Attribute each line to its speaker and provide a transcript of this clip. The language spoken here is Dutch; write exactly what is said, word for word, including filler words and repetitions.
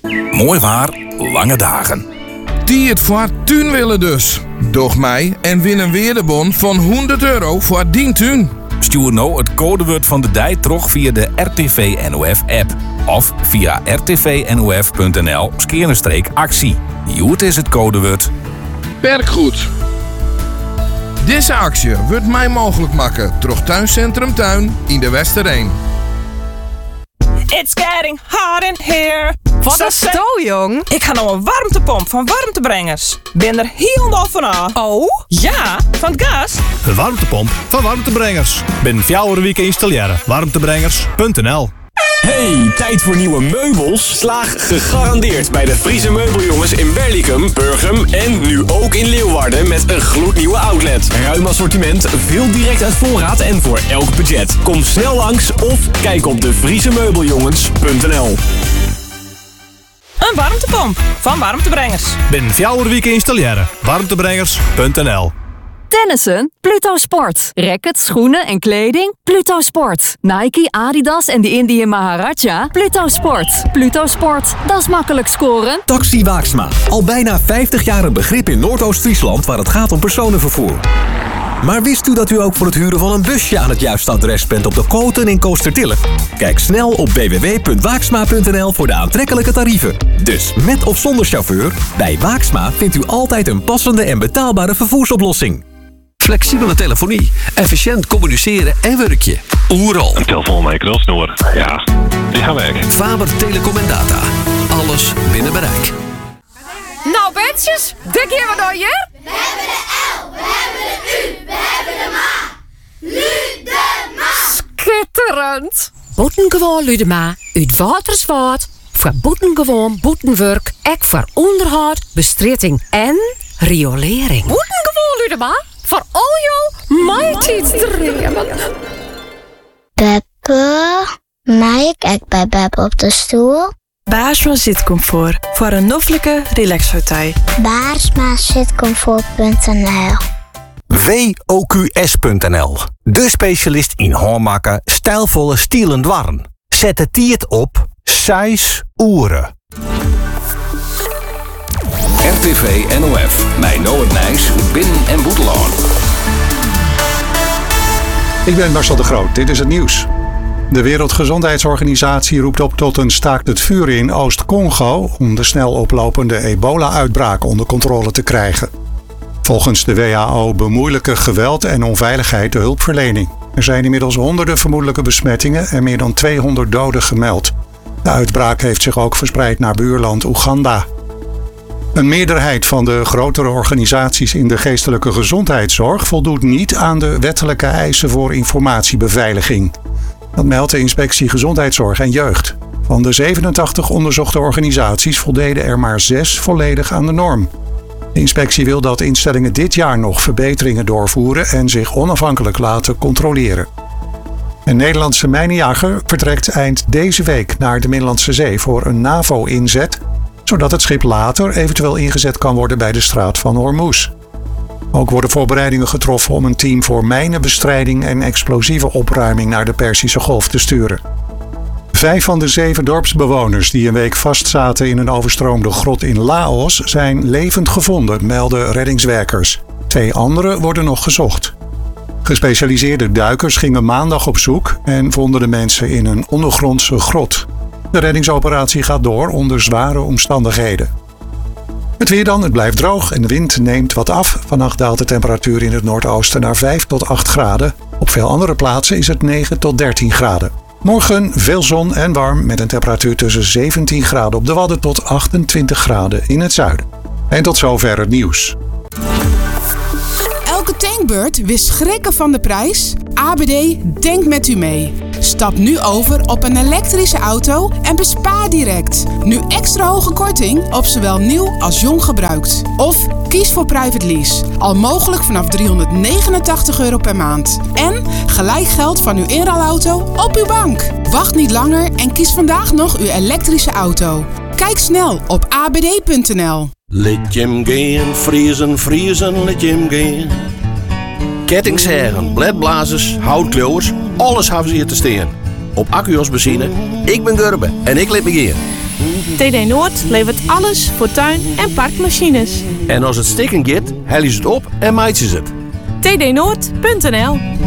Speaker 1: Mooi waar, lange dagen.
Speaker 2: Die het voor tuin willen dus. Doch mij en win een weerdebon van honderd euro voor dien tuin.
Speaker 1: Stuur nou het codewoord van de dij terug via de R T V N O F app. Of via r t v n o f punt n l skerenstreek actie. Joet is het codewoord.
Speaker 2: Perkgoed. Deze actie wordt mij mogelijk maken door Tuincentrum Tuin in de Westereen.
Speaker 3: It's getting hot in here.
Speaker 4: Wat een sto, jong.
Speaker 3: Ik ga nou een warmtepomp van Warmtebrengers. Ben er helemaal van af.
Speaker 4: Oh?
Speaker 3: Ja, van het gas.
Speaker 5: Een warmtepomp van Warmtebrengers. Binnen vier weken installeren. warmtebrengers punt n l.
Speaker 6: Hey, tijd voor nieuwe meubels? Slaag gegarandeerd bij de Friese meubeljongens in Berlicum, Burgum en nu ook in Leeuwarden met een gloednieuwe outlet. Ruim assortiment, veel direct uit voorraad en voor elk budget. Kom snel langs of kijk op de friese meubeljongens punt n l.
Speaker 3: Een warmtepomp van Warmtebrengers.
Speaker 5: Binnen vier weken installeren. warmtebrengers punt n l.
Speaker 7: Tennissen? Pluto Sport. Rackets, schoenen en kleding? Pluto Sport. Nike, Adidas en de Indië Maharaja? Pluto Sport. Pluto Sport. Dat is makkelijk scoren.
Speaker 8: Taxi Waaksma. Al bijna vijftig jaar een begrip in Noordoost-Friesland waar het gaat om personenvervoer. Maar wist u dat u ook voor het huren van een busje aan het juiste adres bent op de Koten in Koostertille? Kijk snel op w w w punt waaksma punt n l voor de aantrekkelijke tarieven. Dus met of zonder chauffeur, bij Waaksma vindt u altijd een passende en betaalbare vervoersoplossing.
Speaker 9: Flexibele telefonie, efficiënt communiceren en werkje. Oeral.
Speaker 10: Een telefoon met een knulsnoer. Ja, die gaan weg.
Speaker 9: Faber Telecom en Data. Alles binnen bereik.
Speaker 4: Nou, bentjes, dik hier wat door je?
Speaker 11: We hebben de L, we hebben de U, we hebben de Ma. Lüdema.
Speaker 4: Schitterend.
Speaker 12: Boetengewoon Lüdema, uit Waterswaard. Voor boetengewoon boetenwerk, ek voor onderhoud, bestritting en riolering.
Speaker 4: Boetengewoon Lüdema, voor al jouw mighty-dreamen.
Speaker 13: Beppe, mag ik ek bij Beppe op de stoel?
Speaker 14: Baarsma zitcomfort voor een noffelijke relaxhotel.
Speaker 13: baarsma zitcomfort punt n l.
Speaker 15: w o q s punt n l. De specialist in hoormakken, stijlvolle stielen dwarren. Zet het tiert op zes oeren.
Speaker 1: R T V N O F. Mijn Noord Nijs, Binnen- en Boeteloon.
Speaker 16: Ik ben Marcel de Groot. Dit is het nieuws. De Wereldgezondheidsorganisatie roept op tot een staakt het vuren in Oost-Congo om de snel oplopende ebola-uitbraak onder controle te krijgen. Volgens de W H O bemoeilijken geweld en onveiligheid de hulpverlening. Er zijn inmiddels honderden vermoedelijke besmettingen en meer dan tweehonderd doden gemeld. De uitbraak heeft zich ook verspreid naar buurland Oeganda. Een meerderheid van de grotere organisaties in de geestelijke gezondheidszorg voldoet niet aan de wettelijke eisen voor informatiebeveiliging. Dat meldt de Inspectie Gezondheidszorg en Jeugd. Van de zevenentachtig onderzochte organisaties voldeden er maar zes volledig aan de norm. De inspectie wil dat instellingen dit jaar nog verbeteringen doorvoeren en zich onafhankelijk laten controleren. Een Nederlandse mijnenjager vertrekt eind deze week naar de Middellandse Zee voor een NAVO-inzet, zodat het schip later eventueel ingezet kan worden bij de straat van Hormuz. Ook worden voorbereidingen getroffen om een team voor mijnenbestrijding en explosieve opruiming naar de Perzische Golf te sturen. Vijf van de zeven dorpsbewoners die een week vastzaten in een overstroomde grot in Laos zijn levend gevonden, melden reddingswerkers. Twee anderen worden nog gezocht. Gespecialiseerde duikers gingen maandag op zoek en vonden de mensen in een ondergrondse grot. De reddingsoperatie gaat door onder zware omstandigheden. Het weer dan, het blijft droog en de wind neemt wat af. Vannacht daalt de temperatuur in het noordoosten naar vijf tot acht graden. Op veel andere plaatsen is het negen tot dertien graden. Morgen veel zon en warm met een temperatuur tussen zeventien graden op de Wadden tot achtentwintig graden in het zuiden. En tot zover het nieuws.
Speaker 17: Elke tankbeurt wist schrikken van de prijs? A B D denkt met u mee. Stap nu over op een elektrische auto en bespaar direct. Nu extra hoge korting op zowel nieuw als jong gebruikt. Of kies voor private lease. Al mogelijk vanaf driehonderdnegenentachtig euro per maand. En gelijk geld van uw inruilauto op uw bank. Wacht niet langer en kies vandaag nog uw elektrische auto. Kijk snel op a b d punt n l.
Speaker 18: Let Jim gaan, vriezen, vriezen, let Jim gaan. Kettingzagen, bledblazers, houtkleuwers, alles hebben ze hier te staan. Op Accuos benzine, ik ben Gurbe en ik let me gaan.
Speaker 14: T D Noord levert alles voor tuin- en parkmachines.
Speaker 18: En als het stikken gaat, hellen ze het op en maaien ze het.
Speaker 14: T D Noord punt n l